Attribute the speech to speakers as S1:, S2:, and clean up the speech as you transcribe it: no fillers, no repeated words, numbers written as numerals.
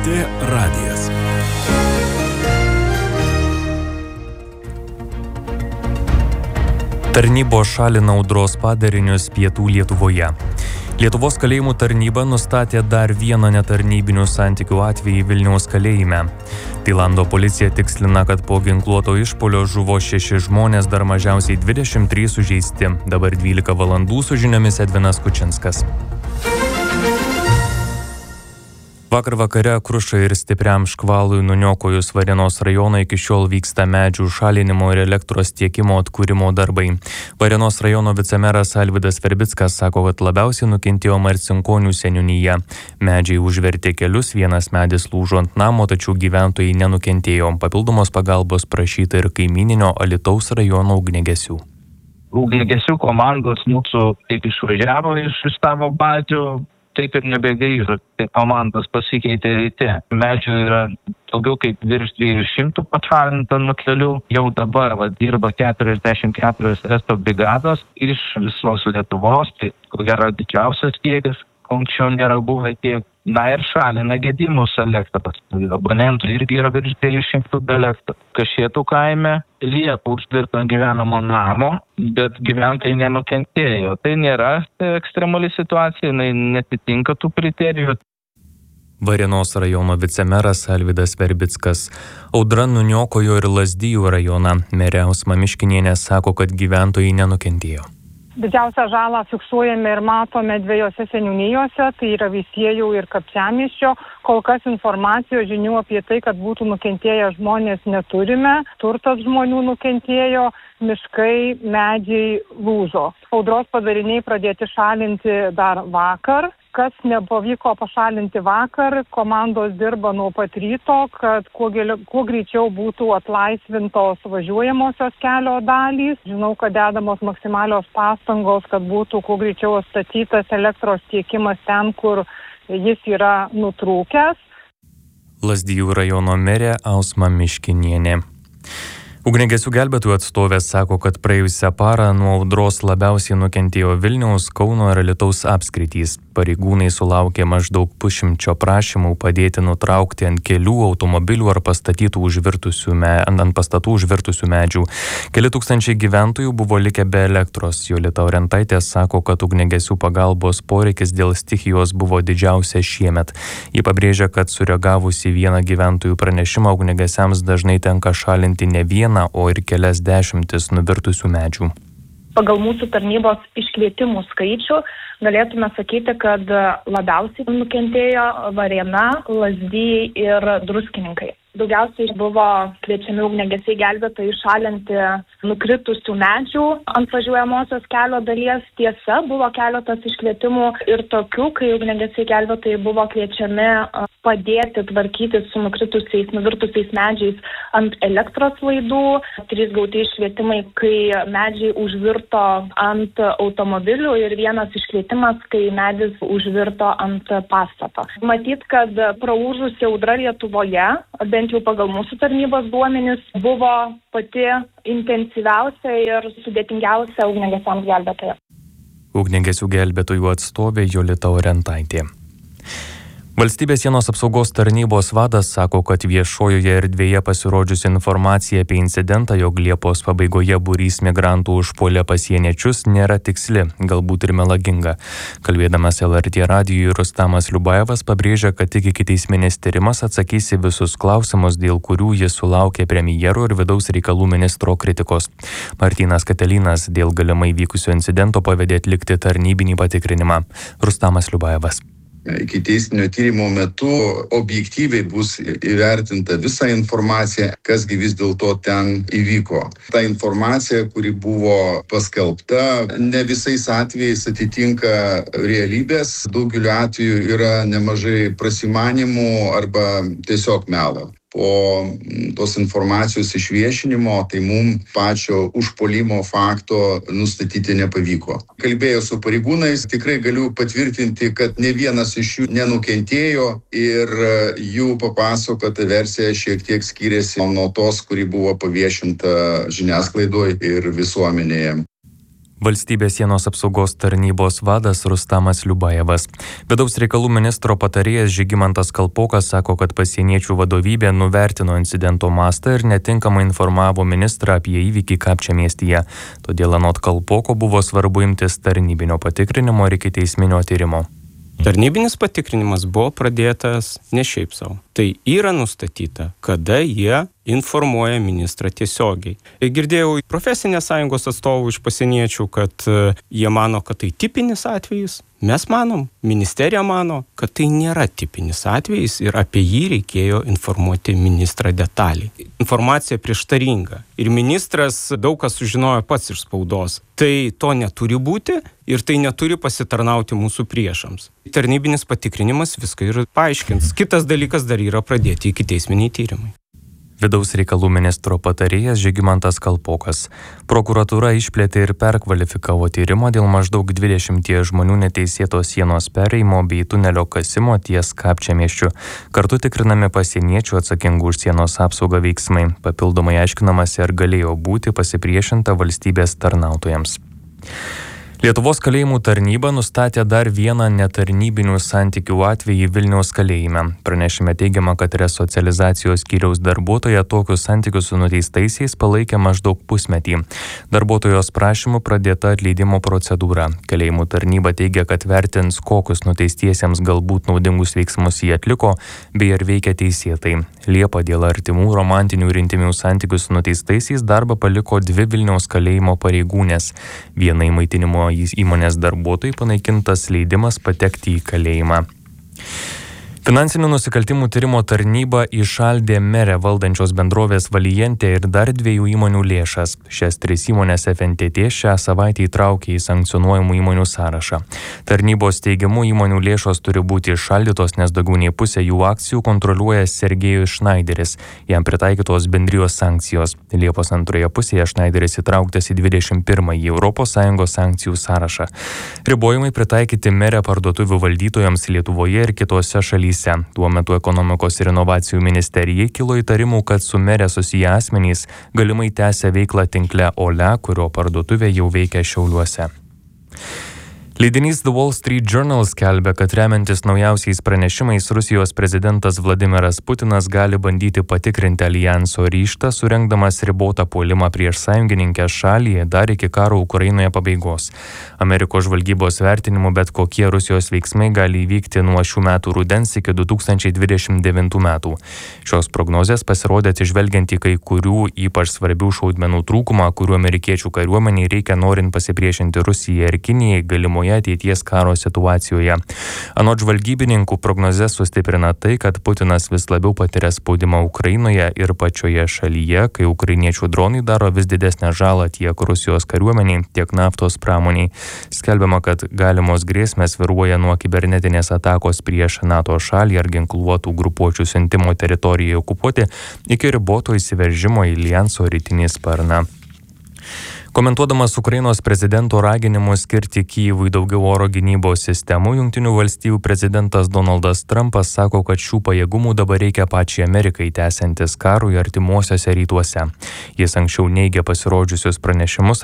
S1: LRT radijas. Tarnybos šalina audros padarinius pietų Lietuvoje. Lietuvos kalėjimų tarnyba nustatė dar vieną netarnybinių santykių atvejį Vilniaus kalėjime. Tailando policija tikslina, kad po ginkluoto išpuolio žuvo 6 žmonės, dar mažiausiai 23 sužeisti. Dabar 12 valandų su žiniomis Edvinas Kučinskas. Vakar vakare krušai ir stipriam škvalui nuniokojus Varėnos rajoną iki šiol vyksta medžių šalinimo ir elektros tiekimo atkūrimo darbai. Varėnos rajono vicemeras Alvydas Verbickas sako, kad labiausiai nukentėjo Marcinkonių seniūnija. Medžiai užvertė kelius, vienas medis lūžo ant namo, tačiau gyventojai nenukentėjo. Papildomos pagalbos prašyta ir kaimyninio Alytaus rajono ugniagesių.
S2: Ugniagesių komandos mūsų taip išvažiavo iš savo bazių. Taip ir nebegrįžo, tai komandos pasikeitė ryte. Medžių yra daugiau kaip virš 200 pašalinta nuo kelių. Jau dabar dirba 44 resto brigados iš visos Lietuvos, tai ko gero didžiausias kiekis, anksčiau nėra buvę tiek. Na ir šalina gedimus elektros. Abonentų irgi yra virš 200 elektros. Kašėtų kaime liepų užvirto gyvenamo namo, bet gyventojai nenukentėjo. Tai nėra ekstremali situacija, jinai netitinka tų kriterijų.
S1: Varėnos rajono vicemeras Alvydas Verbickas. Audra nuniokojo ir Lazdijų rajoną. Merė Ausma Miškinienė sako, kad gyventojai nenukentėjo.
S3: Didžiausią žalą fiksuojame ir matome 2 seniūnijose, tai yra Veisiejų ir Kapčiamiesčio. Kol kas informacijos žinių apie tai, kad būtų nukentėję žmonės neturime. Turtas žmonių nukentėjo, miškai, medžiai lūžo. Audros padariniai pradėti šalinti dar vakar. Kas nepavyko pašalinti vakar, komandos dirba nuo pat ryto, kad kuo greičiau būtų atlaisvintos važiuojamosios kelio dalys. Žinau, kad dedamos maksimalios pastangos, kad būtų kuo greičiau atstatytas elektros tiekimas ten, kur jis yra nutrūkęs.
S1: Lazdijų rajono merė Ausma Miškinienė. Ugniagesių gelbėtojų atstovė sako, kad praėjusią parą nuo audros labiausiai nukentėjo Vilniaus, Kauno ir Alytaus apskritys. Pareigūnai sulaukė maždaug 100 prašymų padėti nutraukti ant kelių, automobilių ar ant pastatų užvirtusių medžių. Keli tūkstančiai gyventojų buvo likę be elektros. Jolita Orentaitė sako, kad ugniagesių pagalbos poreikis dėl stichijos buvo didžiausias šiemet. Ji pabrėžia, kad sureagavus į vieną gyventojų pranešimą ugniagesiams dažnai tenka šalinti ne vieną, o ir kelias dešimtis nuvirtusių medžių.
S4: Pagal mūsų tarnybos iškvietimų skaičių galėtume sakyti, kad labiausiai nukentėjo Varėna, Lazdijai ir Druskininkai. Daugiausiai buvo kviečiami ugniagesiai gelbėtojai šalinti nukritusių medžių ant važiuojamosios kelio dalies. Tiesa, buvo keletas iškvietimų ir tokių, kai ugniagesiai gelbėtojai buvo kviečiami padėti tvarkyti su nuvirtusiais medžiais ant elektros laidų. 3 gauti iškvietimai, kai medžiai užvirto ant automobilių ir 1 iškvietimas, kai medis užvirto ant pastato. Matyt, kad praūžusi audra Lietuvoje, bent jau pagal mūsų tarnybos duomenis, buvo pati intensyviausia ir sudėtingiausia ugniagesiams gelbėtoja.
S1: Ugniagesių gelbėtojų atstovė Jolita Orentaitė. Valstybės sienos apsaugos tarnybos vadas sako, kad viešojoje erdvėje pasirodžiusi informacija apie incidentą, jog Liepos pabaigoje būrys migrantų užpuolė pasieniečius, nėra tiksli, galbūt ir melaginga. Kalbėdamas LRT radijui, Rustamas Liubajevas pabrėžia, kad tik ikiteisminis tyrimas atsakys į visus klausimus, dėl kurių jis sulaukė premjero ir vidaus reikalų ministro kritikos. Martynas Katelinas dėl galimai vykusio incidento pavedė atlikti tarnybinį patikrinimą. Rustamas Liubajevas.
S5: Ikiteisminio tyrimo metu objektyviai bus įvertinta visa informacija, kasgi vis dėlto ten įvyko. Ta informacija, kuri buvo paskelbta, ne visais atvejais atitinka realybės. Daugeliu atveju yra nemažai prasimanimų arba tiesiog melo. Po tos informacijos išviešinimo, tai mums pačio užpuolimo fakto nustatyti nepavyko. Kalbėjau su pareigūnais, tikrai galiu patvirtinti, kad ne vienas iš jų nenukentėjo ir jų papasakota versija šiek tiek skiriasi nuo tos, kuri buvo paviešinta žiniasklaidoje ir visuomenėje.
S1: Valstybės sienos apsaugos tarnybos vadas Rustamas Liubajevas. Vidaus reikalų ministro patarėjas Žygimantas Kalpokas sako, kad pasieniečių vadovybė nuvertino incidento mastą ir netinkamai informavo ministrą apie įvykį Kapčiamiestyje. Todėl anot Kalpoko buvo svarbu imtis tarnybinio patikrinimo ir ikiteisminio tyrimo.
S6: Tarnybinis patikrinimas buvo pradėtas ne šiaip savo. Tai yra nustatyta, kada jie informuoja ministrą tiesiogiai. Girdėjau profesinės sąjungos atstovų iš pasieniečių, kad jie mano, kad tai tipinis atvejis. Mes manom, ministerija mano, kad tai nėra tipinis atvejis ir apie jį reikėjo informuoti ministrą detaliai. Informacija prieštaringa ir ministras daug kas sužinojo pats iš spaudos. Tai to neturi būti ir tai neturi pasitarnauti mūsų priešams. Tarnybinis patikrinimas viską ir paaiškins. Kitas dalykas dar yra pradėti ikiteisminiai tyrimai.
S1: Vidaus reikalų ministro patarėjas Žygimantas Kalpokas. Prokuratūra išplėtė ir perkvalifikavo tyrimą dėl maždaug 20 žmonių neteisėto sienos perėjimo bei tunelio kasimo ties Kapčiamiesčiu. Kartu tikrinami pasieniečių atsakingų už sienos apsaugą veiksmai. Papildomai aiškinamasi, ar galėjo būti pasipriešinta valstybės tarnautojams. Lietuvos kalėjimų tarnyba nustatė dar vieną netarnybinių santykių atvejį Vilniaus kalėjime. Pranešime teigiama, kad resocializacijos skyriaus darbuotoja tokius santykius su nuteistaisiais palaikė maždaug pusmetį. Darbuotojos prašymų pradėta atleidimo procedūra. Kalėjimų tarnyba teigia, kad vertins, kokius nuteistiesiems galbūt naudingus veiksmus jie atliko, bei ar veikia teisėtai. Liepą dėl artimų romantinių ir intimių santykių su nuteistaisiais darbą paliko 2 Vilniaus kalėjimo pareigūnės. Vienai maitinimo įmonės darbuotojai panaikintas leidimas patekti į kalėjimą. Finansinių nusikaltimų tyrimo tarnyba įšaldė merę valdančios bendrovės Valijentė ir dar 2 įmonių lėšas. Šias 3 įmonės FNTT šią savaitę įtraukė į sankcionuojamų įmonių sąrašą. Tarnybos teigiamų įmonių lėšos turi būti įšaldytos, nes daugiau nei pusę jų akcijų kontroliuoja Sergejus Šnaideris. Jam pritaikytos bendrijos sankcijos. Liepos antroje pusėje Šnaideris įtrauktas į 21-ąjį ES sankcijų sąrašą. Ribojimai pritaikyti merę parduotuvių valdytojams Lietuvoje ir kitose šalyse. Tuo metu ekonomikos ir inovacijų ministerijai kilo įtarimų, kad su mere susiję asmenys galimai tęsia veiklą tinkle Ole, kurio parduotuvė jau veikia Šiauliuose. Leidinys The Wall Street Journal skelbia, kad remiantis naujausiais pranešimais Rusijos prezidentas Vladimiras Putinas gali bandyti patikrinti aljanso ryžtą, surengdamas ribotą puolimą prieš sąjungininkę šalį dar iki karo Ukrainoje pabaigos. Amerikos žvalgybos vertinimu bet kokie Rusijos veiksmai gali įvykti nuo šių metų rudens iki 2029 metų. Šios prognozės pasirodė atsižvelgiant į kai kurių ypač svarbių šaudmenų trūkumą, kuriuo amerikiečių kariuomeniai reikia norint pasipriešinti Rusijai ir Kinijai galimoje ateities karo situacijoje. Anot žvalgybininkų prognozes sustiprina tai, kad Putinas vis labiau patiria spaudimą Ukrainoje ir pačioje šalyje, kai ukrainiečių dronai daro vis didesnę žalą tiek Rusijos kariuomeniai, tiek naftos pramoniai. Skelbiama, kad galimos grėsmės svyruoja nuo kibernetinės atakos prieš NATO šalį ar ginkluotų grupuočių siuntimo teritorijoje okupuoti iki riboto įsiveržimo į aljanso rytinį sparną. Komentuodamas Ukrainos prezidento raginimus skirti Kyjivui daugiau oro gynybos sistemų, Jungtinių valstijų prezidentas Donaldas Trumpas sako, kad šių pajėgumų dabar reikia pačiai Amerikai tęsiantis karui artimuosiuose rytuose. Jis anksčiau neigė pasirodžiusius pranešimus